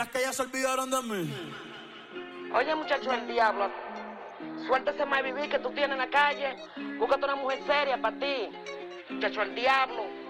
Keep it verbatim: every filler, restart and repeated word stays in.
crees que ellas se olvidaron de mí? Oye, muchacho, el diablo. Suéltese más vivir que tú tienes en la calle. Búscate una mujer seria para ti. Muchacho, el diablo.